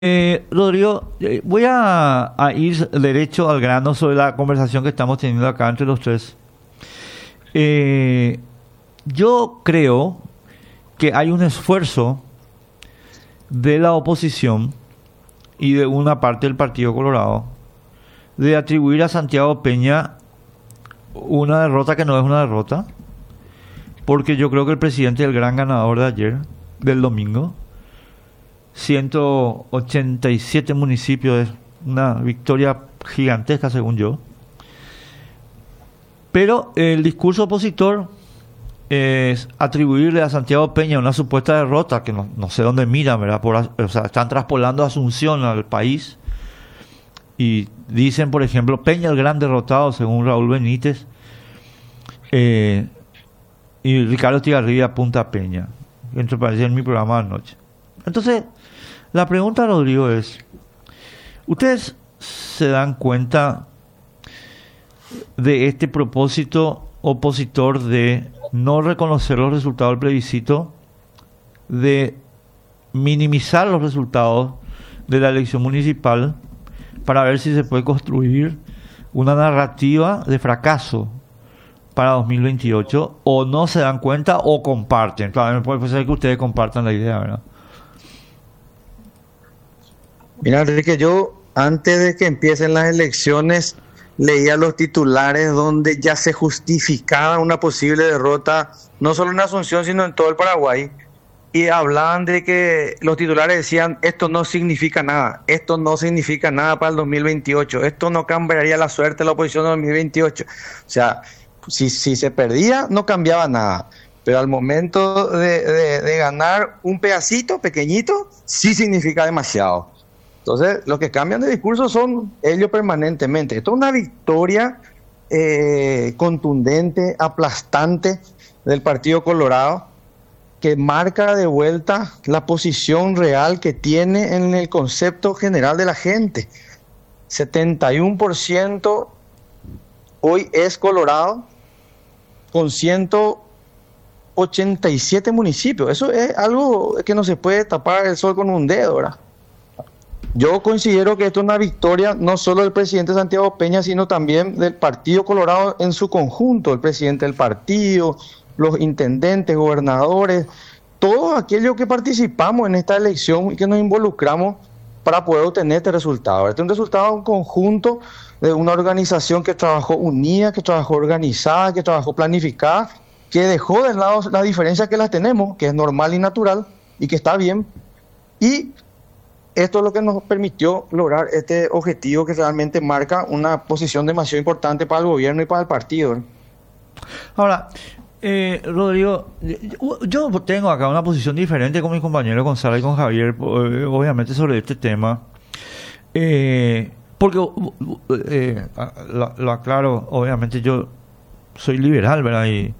Rodrigo, voy a ir derecho al grano sobre la conversación que estamos teniendo acá entre los tres. Eh, yo creo que hay un esfuerzo de la oposición y de una parte del Partido Colorado de atribuir a Santiago Peña una derrota que no es una derrota, porque yo creo que el presidente es el gran ganador de ayer, del domingo. 187 municipios, es una victoria gigantesca según yo. Pero el discurso opositor es atribuirle a Santiago Peña una supuesta derrota, que no sé dónde miran, ¿verdad? O sea, están traspolando Asunción al país y dicen, por ejemplo, Peña el gran derrotado según Raúl Benítez, y Ricardo Estigarribia apunta a Peña, entre paréntesis en mi programa de anoche. Entonces, la pregunta, Rodrigo, es, ¿ustedes se dan cuenta de este propósito opositor de no reconocer los resultados del plebiscito, de minimizar los resultados de la elección municipal para ver si se puede construir una narrativa de fracaso para 2028, o no se dan cuenta o comparten? Claro, puede ser que ustedes compartan la idea, ¿verdad? Mira, Enrique, yo antes de que empiecen las elecciones leía los titulares donde ya se justificaba una posible derrota, no solo en Asunción, sino en todo el Paraguay. Y hablaban de que los titulares decían, esto no significa nada, esto no significa nada para el 2028, esto no cambiaría la suerte de la oposición en 2028. O sea, si se perdía, no cambiaba nada. Pero al momento de ganar un pedacito pequeñito, sí significa demasiado. Entonces, los que cambian de discurso son ellos permanentemente. Esto es una victoria contundente, aplastante del Partido Colorado, que marca de vuelta la posición real que tiene en el concepto general de la gente. 71% hoy es Colorado, con 187 municipios. Eso es algo que no se puede tapar el sol con un dedo, ¿verdad? Yo considero que esto es una victoria no solo del presidente Santiago Peña, sino también del Partido Colorado en su conjunto, el presidente del partido, los intendentes, gobernadores, todos aquellos que participamos en esta elección y que nos involucramos para poder obtener este resultado. Este es un resultado en conjunto de una organización que trabajó unida, que trabajó organizada, que trabajó planificada, que dejó de lado las diferencias que las tenemos, que es normal y natural y que está bien. Y esto es lo que nos permitió lograr este objetivo que realmente marca una posición demasiado importante para el gobierno y para el partido. Ahora, Rodrigo, yo tengo acá una posición diferente con mis compañeros Gonzalo y con Javier, obviamente sobre este tema. Porque, lo aclaro, obviamente yo soy liberal, ¿verdad? Y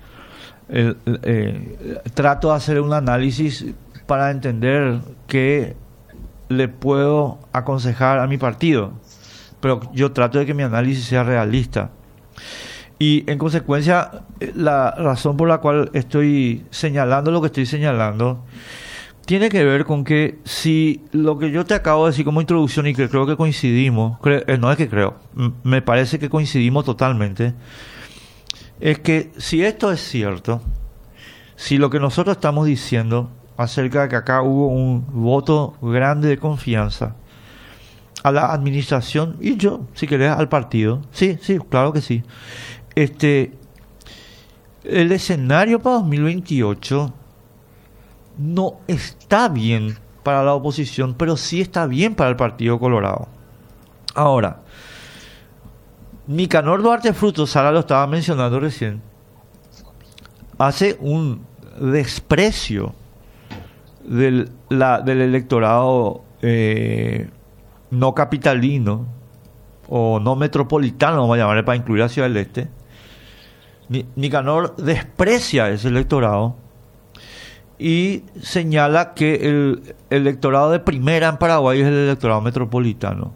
trato de hacer un análisis para entender qué le puedo aconsejar a mi partido, pero yo trato de que mi análisis sea realista. Y en consecuencia, la razón por la cual estoy señalando lo que estoy señalando tiene que ver con que si lo que yo te acabo de decir como introducción, y que creo que coincidimos, no es que creo, me parece que coincidimos totalmente, es que si esto es cierto, si lo que nosotros estamos diciendo acerca de que acá hubo un voto grande de confianza a la administración y yo, si querés, al partido, sí, claro que sí, el escenario para 2028 no está bien para la oposición, pero sí está bien para el Partido Colorado. Ahora, Nicanor Duarte Frutos, Sara lo estaba mencionando recién, hace un desprecio del electorado no capitalino o no metropolitano, vamos a llamarle para incluir a Ciudad del Este. Nicanor desprecia ese electorado y señala que el electorado de primera en Paraguay es el electorado metropolitano,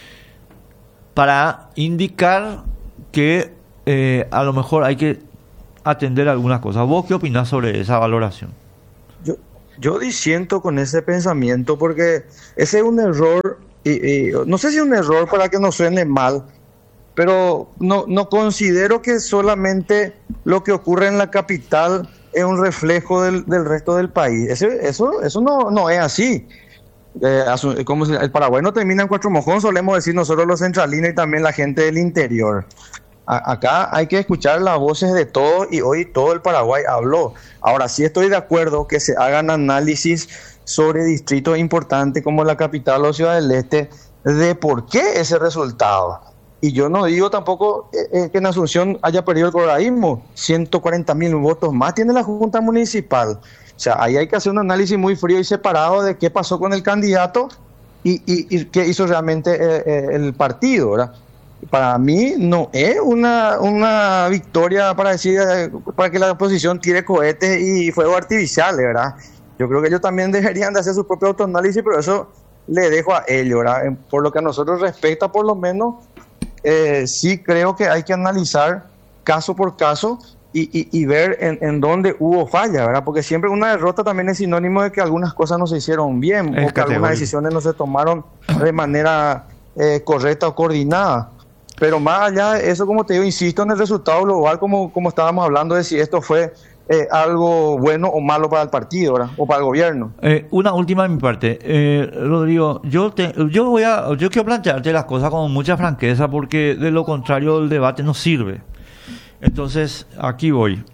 para indicar que a lo mejor hay que atender algunas cosas. ¿Vos qué opinás sobre esa valoración? Yo disiento con ese pensamiento porque ese es un error, y no sé si es un error para que no suene mal, pero no considero que solamente lo que ocurre en la capital es un reflejo del resto del país. Eso no es así. Como el Paraguay no termina en Cuatro Mojón, solemos decir nosotros los centralinos y también la gente del interior. Acá hay que escuchar las voces de todos y hoy todo el Paraguay habló. Ahora sí estoy de acuerdo que se hagan análisis sobre distritos importantes como la capital o Ciudad del Este de por qué ese resultado. Y yo no digo tampoco que en Asunción haya perdido el coloradismo. 140.000 votos más tiene la Junta Municipal. O sea, ahí hay que hacer un análisis muy frío y separado de qué pasó con el candidato y qué hizo realmente el partido, ¿verdad? Para mí no es una victoria para decir para que la oposición tire cohetes y fuegos artificiales, ¿verdad? Yo creo que ellos también deberían de hacer su propio autoanálisis, pero eso le dejo a ellos, ¿verdad? Por lo que a nosotros respecta, por lo menos, sí creo que hay que analizar caso por caso y ver en dónde hubo falla, ¿verdad? Porque siempre una derrota también es sinónimo de que algunas cosas no se hicieron bien o que algunas decisiones no se tomaron de manera correcta o coordinada. Pero más allá de eso, como te digo, insisto en el resultado global, como estábamos hablando de si esto fue algo bueno o malo para el partido, ¿verdad? O para el gobierno. Una última de mi parte. Rodrigo, yo quiero plantearte las cosas con mucha franqueza porque de lo contrario el debate no sirve. Entonces, aquí voy.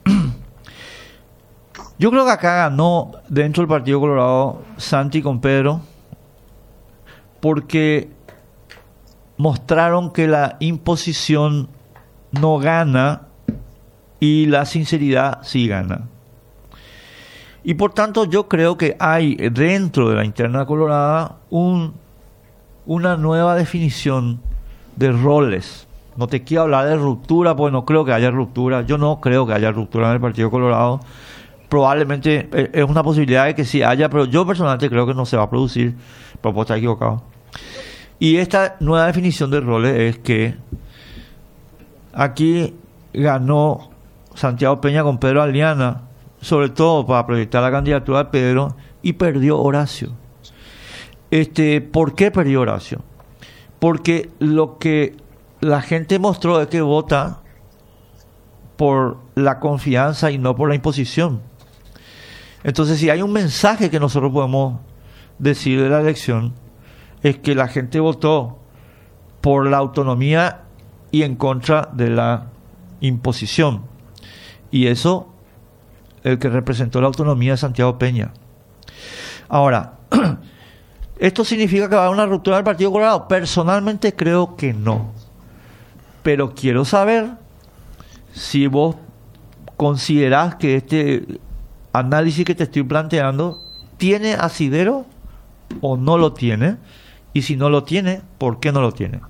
Yo creo que acá ganó dentro del Partido Colorado Santi con Pedro porque mostraron que la imposición no gana y la sinceridad sí gana. Y por tanto yo creo que hay dentro de la interna colorada una nueva definición de roles. No te quiero hablar de ruptura, porque no creo que haya ruptura. Yo no creo que haya ruptura en el Partido Colorado. Probablemente es una posibilidad de que sí haya, pero yo personalmente creo que no se va a producir, pero puedo estar equivocado. Y esta nueva definición de roles es que aquí ganó Santiago Peña con Pedro Aliana, sobre todo para proyectar la candidatura de Pedro, y perdió Horacio. ¿Por qué perdió Horacio? Porque lo que la gente mostró es que vota por la confianza y no por la imposición. Entonces, si hay un mensaje que nosotros podemos decir de la elección, es que la gente votó por la autonomía y en contra de la imposición. Y eso, el que representó la autonomía es Santiago Peña. Ahora, ¿esto significa que va a haber una ruptura del Partido Colorado? Personalmente creo que no. Pero quiero saber si vos considerás que este análisis que te estoy planteando tiene asidero o no lo tiene. Y si no lo tiene, ¿por qué no lo tiene?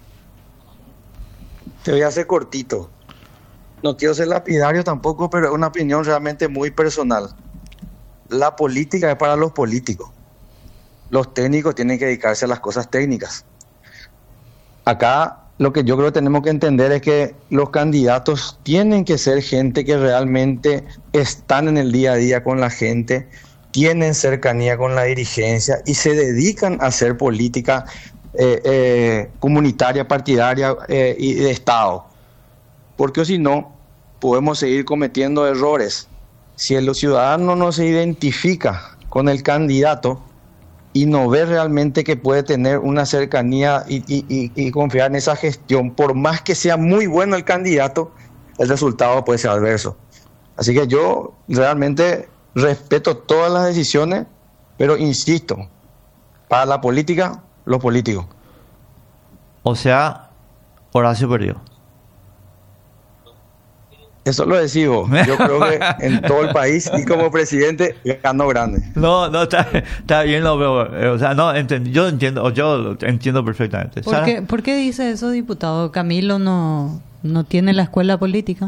Te voy a hacer cortito. No quiero ser lapidario tampoco, pero es una opinión realmente muy personal. La política es para los políticos. Los técnicos tienen que dedicarse a las cosas técnicas. Acá lo que yo creo que tenemos que entender es que los candidatos tienen que ser gente que realmente están en el día a día con la gente, tienen cercanía con la dirigencia y se dedican a hacer política comunitaria, partidaria y de Estado. Porque si no, podemos seguir cometiendo errores. Si el ciudadano no se identifica con el candidato y no ve realmente que puede tener una cercanía y confiar en esa gestión, por más que sea muy bueno el candidato, el resultado puede ser adverso. Así que yo realmente respeto todas las decisiones, pero insisto, para la política, los políticos. O sea, Horacio perdió. Eso lo decido. Yo creo que en todo el país y como presidente ganó grande. No, está bien, lo veo. O sea, no, yo entiendo perfectamente. ¿Por qué dice eso, diputado? Camilo no tiene la escuela política.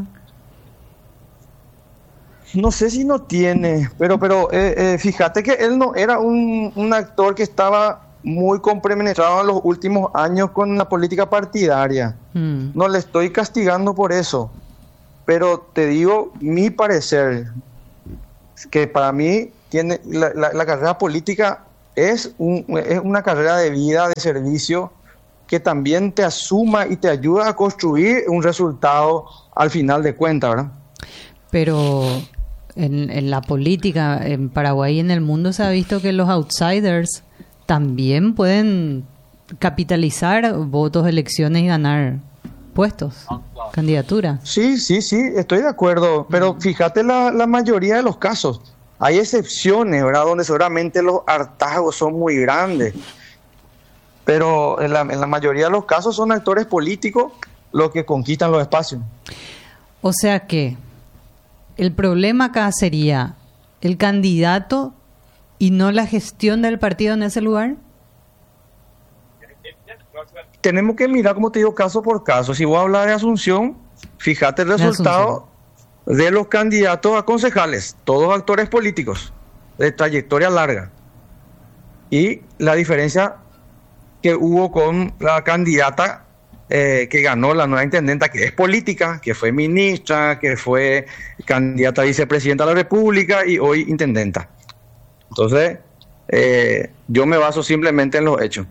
No sé si no tiene, pero fíjate que él no era un actor que estaba muy compenetrado en los últimos años con la política partidaria. No le estoy castigando por eso. Pero te digo mi parecer, que para mí la carrera política es una carrera de vida, de servicio, que también te asuma y te ayuda a construir un resultado al final de cuentas, ¿verdad? Pero en la política, en Paraguay y en el mundo se ha visto que los outsiders también pueden capitalizar votos, elecciones y ganar puestos, candidaturas. Sí, estoy de acuerdo, pero fíjate la mayoría de los casos. Hay excepciones, ¿verdad? Donde seguramente los hartazgos son muy grandes, pero en la mayoría de los casos son actores políticos los que conquistan los espacios. O sea que el problema acá sería el candidato y no la gestión del partido en ese lugar. Tenemos que mirar, como te digo, caso por caso. Si voy a hablar de Asunción, fíjate el resultado de los candidatos a concejales, todos actores políticos de trayectoria larga. Y la diferencia que hubo con la candidata que ganó, la nueva intendenta, que es política, que fue ministra, que fue candidata a vicepresidenta de la República y hoy intendenta. Entonces, yo me baso simplemente en los hechos.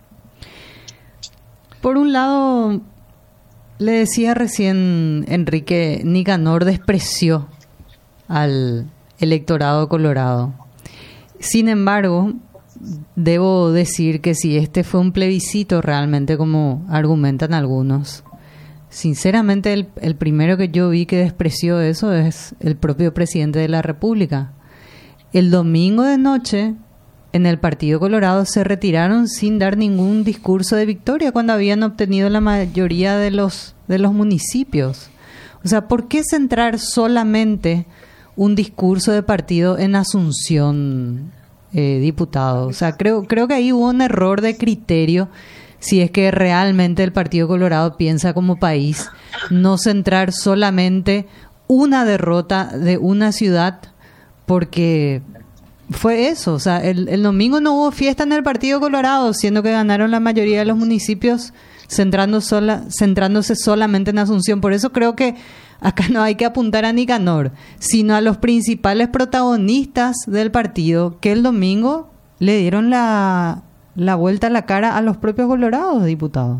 Por un lado, le decía recién Enrique, Nicanor despreció al electorado colorado. Sin embargo, debo decir que si este fue un plebiscito realmente, como argumentan algunos, sinceramente el primero que yo vi que despreció eso es el propio presidente de la República. El domingo de noche, en el Partido Colorado se retiraron sin dar ningún discurso de victoria cuando habían obtenido la mayoría de los municipios. O sea, ¿por qué centrar solamente un discurso de partido en Asunción, diputado? O sea, creo que ahí hubo un error de criterio, si es que realmente el Partido Colorado piensa como país, no centrar solamente una derrota de una ciudad, porque fue eso. O sea, el domingo no hubo fiesta en el Partido Colorado, siendo que ganaron la mayoría de los municipios centrándose solamente en Asunción. Por eso creo que acá no hay que apuntar a Nicanor, sino a los principales protagonistas del partido, que el domingo le dieron la vuelta a la cara a los propios colorados, diputado.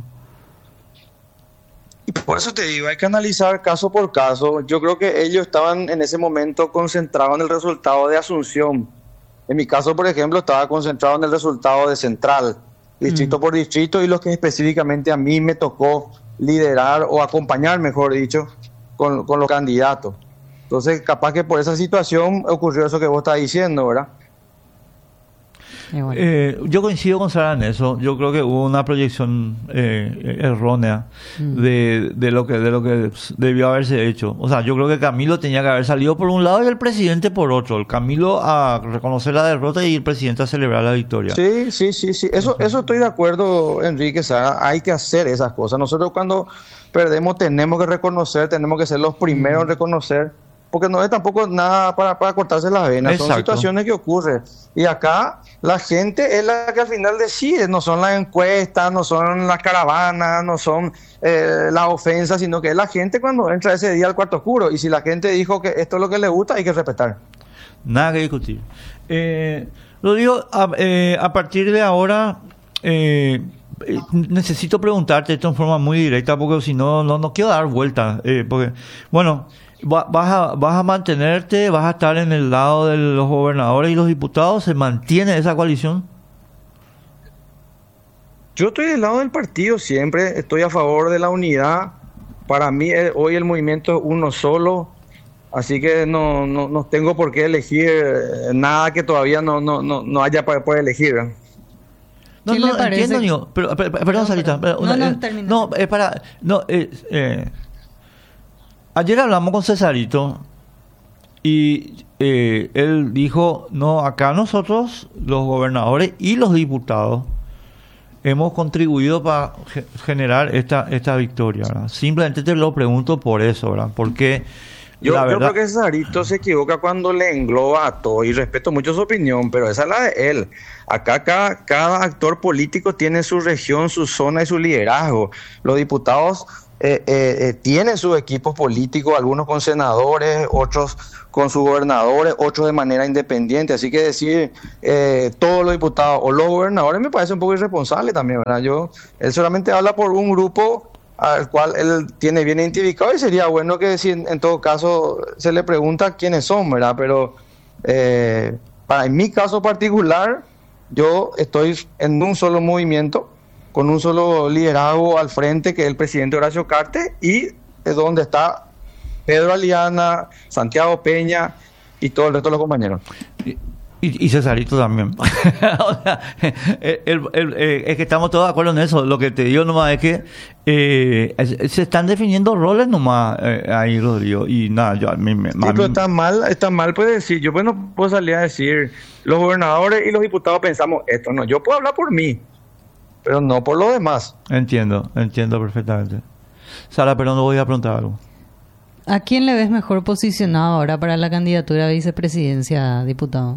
Y por eso te digo, hay que analizar caso por caso. Yo creo que ellos estaban en ese momento concentrados en el resultado de Asunción. En mi caso, por ejemplo, estaba concentrado en el resultado de Central, distrito por distrito, y lo que específicamente a mí me tocó liderar o acompañar, mejor dicho, con los candidatos. Entonces, capaz que por esa situación ocurrió eso que vos estás diciendo, ¿verdad? Bueno. Yo coincido con Sara en eso. Yo creo que hubo una proyección errónea de lo que debió haberse hecho. O sea, yo creo que Camilo tenía que haber salido por un lado y el presidente por otro. El Camilo a reconocer la derrota y el presidente a celebrar la victoria. Sí. Eso estoy de acuerdo, Enrique, Sara. Hay que hacer esas cosas. Nosotros cuando perdemos tenemos que reconocer, tenemos que ser los primeros en reconocer, porque no es tampoco nada para cortarse las venas. Exacto. Son situaciones que ocurren. Y acá la gente es la que al final decide, no son las encuestas, no son las caravanas, no son las ofensas, sino que es la gente cuando entra ese día al cuarto oscuro. Y si la gente dijo que esto es lo que le gusta, hay que respetar. Nada que discutir. Lo digo, a partir de ahora, necesito preguntarte esto en forma muy directa, porque si no quiero dar vueltas. Porque, bueno, vas a mantenerte, vas a estar en el lado de los gobernadores y los diputados. ¿Se mantiene esa coalición? Yo estoy del lado del partido siempre, estoy a favor de la unidad. Para mí hoy el movimiento es uno solo, así que no tengo por qué elegir nada que todavía no haya por elegir. ¿Qué le parece? Entiendo, Nico, pero perdón, Sarita. Ayer hablamos con Cesarito y él dijo, no, acá nosotros, los gobernadores y los diputados, hemos contribuido para generar esta victoria, ¿verdad? Simplemente te lo pregunto por eso, ¿verdad? Porque Yo creo que Cesarito se equivoca cuando le engloba a todo, y respeto mucho su opinión, pero esa es la de él. Acá cada actor político tiene su región, su zona y su liderazgo. Los diputados tienen sus equipos políticos, algunos con senadores, otros con sus gobernadores, otros de manera independiente. Así que decir todos los diputados o los gobernadores me parece un poco irresponsable también, ¿verdad? Él solamente habla por un grupo al cual él tiene bien identificado, y sería bueno que si en todo caso se le pregunta quiénes son, ¿verdad? Pero en mi caso particular, yo estoy en un solo movimiento, con un solo liderazgo al frente, que es el presidente Horacio Cartes, y es donde está Pedro Aliana, Santiago Peña y todo el resto de los compañeros. Y Cesarito también. O sea, es que estamos todos de acuerdo en eso. Lo que te digo nomás es que se están definiendo roles nomás ahí, Rodrigo. Y nada, yo a mí me... Sí, pero está mal puede decir. Yo pues no puedo salir a decir, los gobernadores y los diputados pensamos esto. No, yo puedo hablar por mí, pero no por los demás. Entiendo perfectamente. Sara, pero no voy a preguntar algo. ¿A quién le ves mejor posicionado ahora para la candidatura a vicepresidencia, diputado?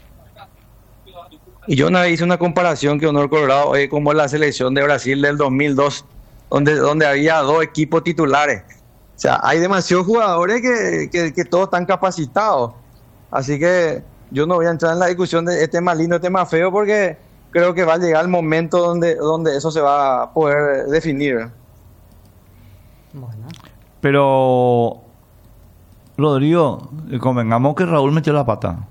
Y yo una vez hice una comparación que Honor Colorado es como la selección de Brasil del 2002, donde había 2 equipos titulares. O sea, hay demasiados jugadores que todos están capacitados. Así que yo no voy a entrar en la discusión de este más lindo, este más feo, porque creo que va a llegar el momento donde eso se va a poder definir. Bueno. Pero, Rodrigo, convengamos que Raúl metió la pata.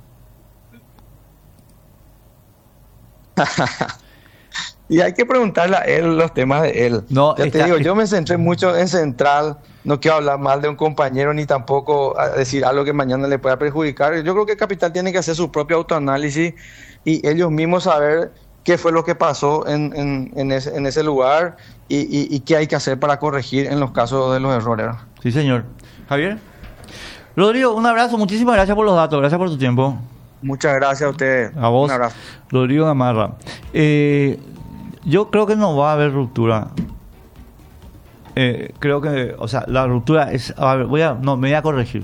Y hay que preguntarle a él los temas de él. No, te digo, yo me centré mucho en Central. No quiero hablar mal de un compañero ni tampoco a decir algo que mañana le pueda perjudicar. Yo creo que Capital tiene que hacer su propio autoanálisis y ellos mismos saber qué fue lo que pasó en ese lugar y qué hay que hacer para corregir en los casos de los errores. Sí, señor. Javier. Rodrigo, un abrazo. Muchísimas gracias por los datos. Gracias por tu tiempo. Muchas gracias a ustedes. A vos, un abrazo. Rodrigo Gamarra. Yo creo que no va a haber ruptura. Creo que, o sea, la ruptura es... A ver, me voy a corregir.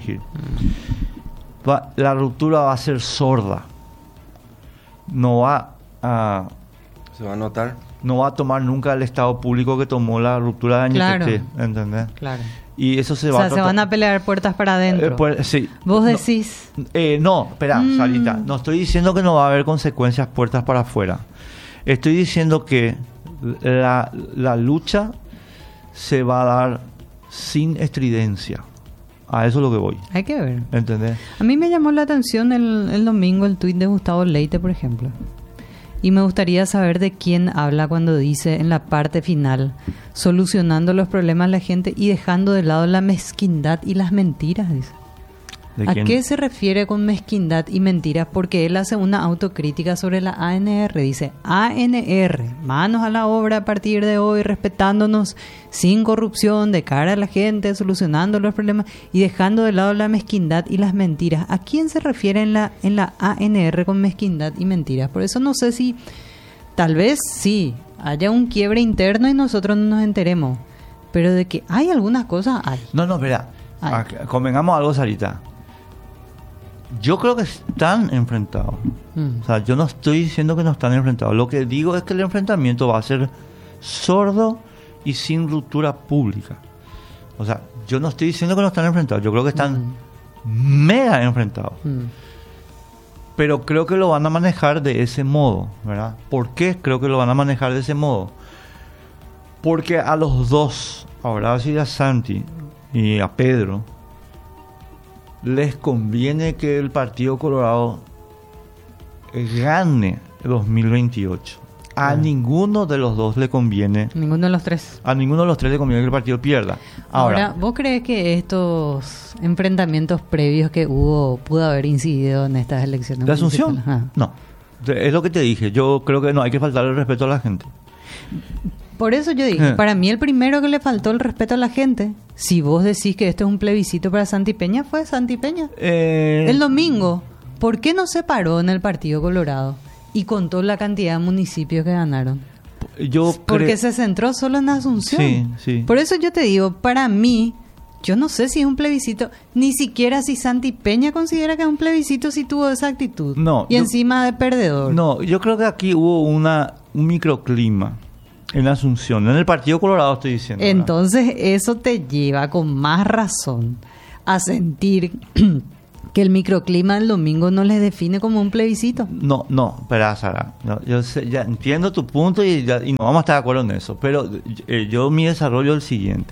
La ruptura va a ser sorda. No va a... Se va a notar. No va a tomar nunca el Estado público que tomó la ruptura de Añetete. Claro. ¿Entendés? Claro. Y eso se O va sea, se van a pelear puertas para adentro. sí. Vos decís... No, espera, Sarita. No estoy diciendo que no va a haber consecuencias puertas para afuera. Estoy diciendo que la lucha se va a dar sin estridencia. A eso es lo que voy. Hay que ver. ¿Entendés? A mí me llamó la atención el domingo el tuit de Gustavo Leite, por ejemplo. Y me gustaría saber de quién habla cuando dice en la parte final, solucionando los problemas de la gente y dejando de lado la mezquindad y las mentiras, dice. ¿A qué se refiere con mezquindad y mentiras? Porque él hace una autocrítica sobre la ANR. Dice, ANR, manos a la obra a partir de hoy, respetándonos sin corrupción, de cara a la gente, solucionando los problemas y dejando de lado la mezquindad y las mentiras. ¿A quién se refiere en la ANR con mezquindad y mentiras? Por eso no sé si, tal vez sí, haya un quiebre interno y nosotros no nos enteremos. Pero de que hay algunas cosas, hay. No, espera. Convengamos algo, Sarita. Yo creo que están enfrentados. O sea, yo no estoy diciendo que no están enfrentados. Lo que digo es que el enfrentamiento va a ser sordo y sin ruptura pública. O sea, yo no estoy diciendo que no están enfrentados. Yo creo que están mega enfrentados. Pero creo que lo van a manejar de ese modo, ¿verdad? ¿Por qué creo que lo van a manejar de ese modo? Porque a los dos, a Horacio y a Santi y a Pedro, les conviene que el Partido Colorado gane el 2028. A ninguno de los dos le conviene. Ninguno de los tres. A ninguno de los tres le conviene que el partido pierda. Ahora, ¿vos crees que estos enfrentamientos previos que hubo pudo haber incidido en estas elecciones? ¿De Asunción? No. Es lo que te dije. Yo creo que no hay que faltarle el respeto a la gente. Por eso yo dije, para mí el primero que le faltó el respeto a la gente, si vos decís que esto es un plebiscito para Santi Peña, fue Santi Peña. El domingo, ¿por qué no se paró en el Partido Colorado y contó la cantidad de municipios que ganaron? Porque se centró solo en Asunción. Sí. Por eso yo te digo, para mí, Yo no sé si es un plebiscito, ni siquiera si Santi Peña considera que es un plebiscito si tuvo esa actitud. No, y encima de perdedor. No, yo creo que aquí hubo un microclima en Asunción, en el Partido Colorado estoy diciendo. ¿verdad? Entonces eso te lleva con más razón a sentir que el microclima del domingo no les define como un plebiscito. No, espera, Sara. No, yo ya entiendo tu punto y no vamos a estar de acuerdo en eso. Pero yo mi desarrollo es el siguiente.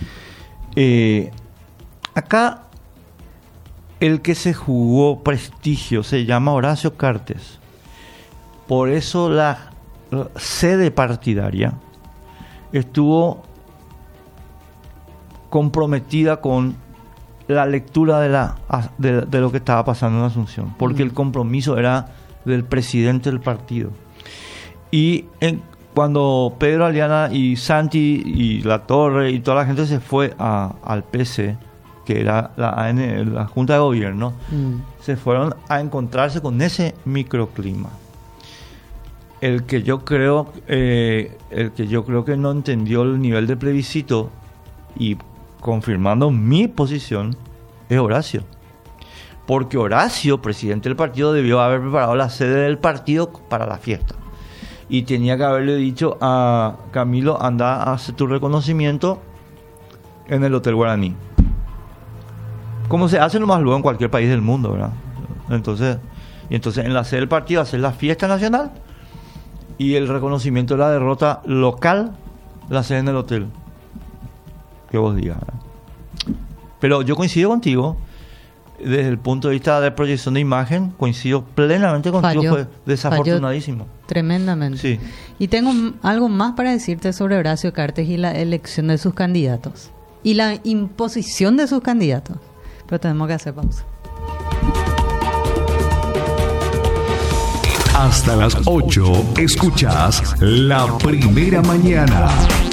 Acá el que se jugó prestigio se llama Horacio Cartes. Por eso la sede partidaria estuvo comprometida con la lectura de lo que estaba pasando en Asunción, porque el compromiso era del presidente del partido. Y cuando Pedro Aliana y Santi y La Torre y toda la gente se fue al PC, que era la Junta de Gobierno, se fueron a encontrarse con ese microclima. El que yo creo que no entendió el nivel de plebiscito y confirmando mi posición es Horacio. Porque Horacio, presidente del partido, debió haber preparado la sede del partido para la fiesta. Y tenía que haberle dicho a Camilo, anda a hacer tu reconocimiento en el Hotel Guaraní. Como se hace nomás luego en cualquier país del mundo, ¿verdad? Entonces en la sede del partido hacer la fiesta nacional y el reconocimiento de la derrota local, la sede en el hotel. Que vos digas, ¿verdad? Pero yo coincido contigo desde el punto de vista de proyección de imagen, coincido plenamente contigo. Fue desafortunadísimo. Tremendamente. Sí. Y tengo algo más para decirte sobre Horacio Cartes y la elección de sus candidatos y la imposición de sus candidatos. Pero tenemos que hacer pausa. Hasta las 8 escuchás La Primera Mañana.